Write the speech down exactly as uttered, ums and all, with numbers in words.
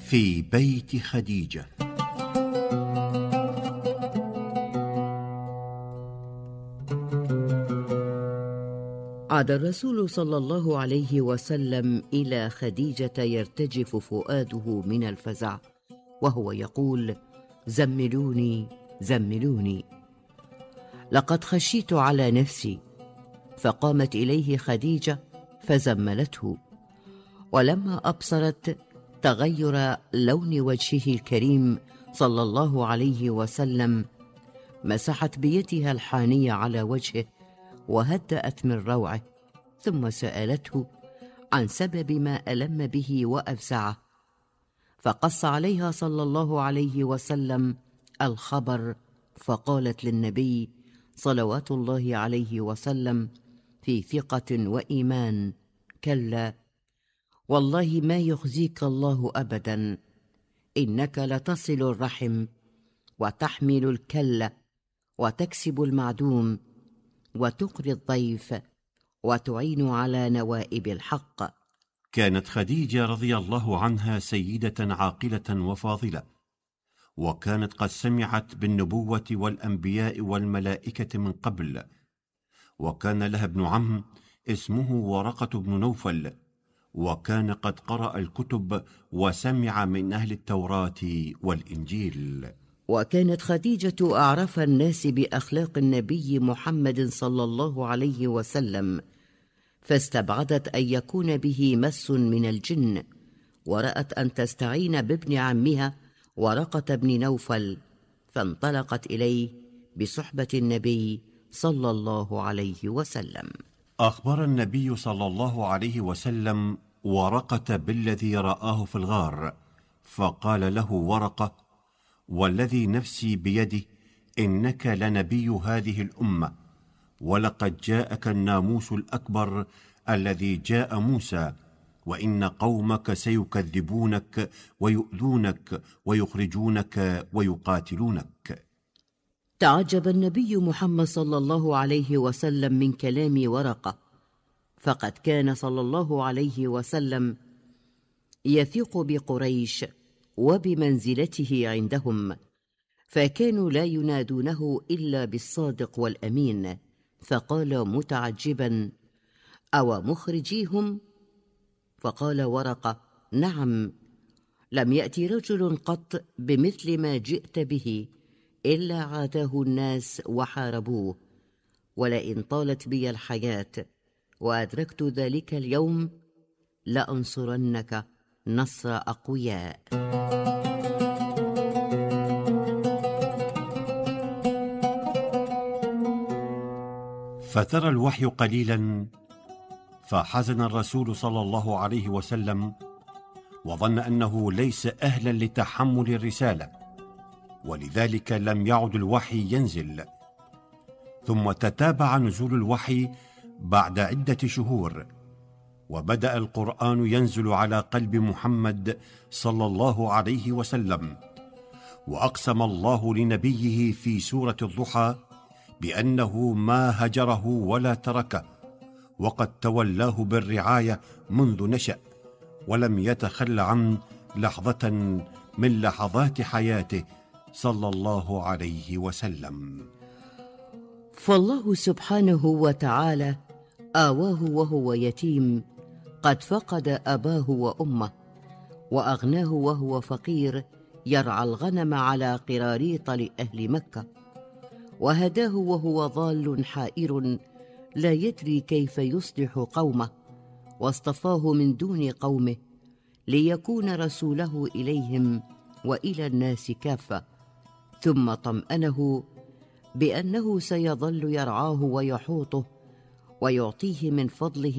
في بيت خديجة. عاد الرسول صلى الله عليه وسلم إلى خديجة يرتجف فؤاده من الفزع، وهو يقول: زملوني زملوني، لقد خشيت على نفسي. فقامت إليه خديجة فزملته، ولما أبصرت تغير لون وجهه الكريم صلى الله عليه وسلم مسحت بيدها الحانية على وجهه وهدأت من روعه، ثم سألته عن سبب ما ألم به وأفزعه، فقص عليها صلى الله عليه وسلم الخبر، فقالت للنبي صلوات الله عليه وسلم في ثقة وإيمان: كلا، والله ما يخزيك الله أبدا، إنك لتصل الرحم وتحمل الكل وتكسب المعدوم وتقري الضيف وتعين على نوائب الحق. كانت خديجة رضي الله عنها سيدة عاقلة وفاضلة، وكانت قد سمعت بالنبوة والأنبياء والملائكة من قبل، وكان لها ابن عم اسمه ورقة بن نوفل، وكان قد قرأ الكتب وسمع من أهل التوراة والإنجيل. وكانت خديجة أعرف الناس بأخلاق النبي محمد صلى الله عليه وسلم، فاستبعدت أن يكون به مس من الجن، ورأت أن تستعين بابن عمها ورقة بن نوفل، فانطلقت إليه بصحبة النبي صلى الله عليه وسلم. أخبر النبي صلى الله عليه وسلم ورقة بالذي رآه في الغار، فقال له ورقة: والذي نفسي بيده إنك لنبي هذه الأمة، ولقد جاءك الناموس الأكبر الذي جاء موسى، وإن قومك سيكذبونك ويؤذونك ويخرجونك ويقاتلونك. تعجب النبي محمد صلى الله عليه وسلم من كلام ورقة، فقد كان صلى الله عليه وسلم يثق بقريش وبمنزلته عندهم، فكانوا لا ينادونه إلا بالصادق والأمين، فقال متعجبا: أو مخرجيهم؟ فقال ورقة: نعم، لم يأتي رجل قط بمثل ما جئت به إلا عاداه الناس وحاربوه، ولئن طالت بي الحياة وأدركت ذلك اليوم لأنصرنك نصر أقوياء. فترى الوحي قليلا، فحزن الرسول صلى الله عليه وسلم، وظن أنه ليس أهلا لتحمل الرسالة، ولذلك لم يعد الوحي ينزل. ثم تتابع نزول الوحي بعد عدة شهور، وبدأ القرآن ينزل على قلب محمد صلى الله عليه وسلم، وأقسم الله لنبيه في سورة الضحى بأنه ما هجره ولا تركه، وقد تولاه بالرعاية منذ نشأ، ولم يتخل عنه لحظة من لحظات حياته صلى الله عليه وسلم. فالله سبحانه وتعالى آواه وهو يتيم قد فقد أباه وأمه، وأغناه وهو فقير يرعى الغنم على قراريط لأهل مكة، وهداه وهو ضال حائر لا يدري كيف يصلح قومه، واصطفاه من دون قومه ليكون رسوله إليهم وإلى الناس كافة، ثم طمأنه بأنه سيظل يرعاه ويحوطه ويعطيه من فضله